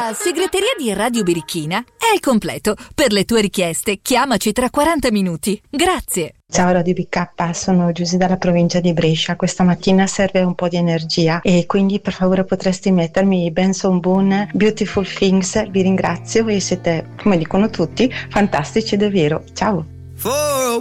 La segreteria di Radio Birichina è al completo. Per le tue richieste, chiamaci tra 40 minuti. Grazie. Ciao Radio BK, sono Giusy dalla provincia di Brescia. Questa mattina serve un po' di energia e quindi per favore potresti mettermi Benson Boone, Beautiful Things. Vi ringrazio e siete, come dicono tutti, fantastici davvero. Ciao. For a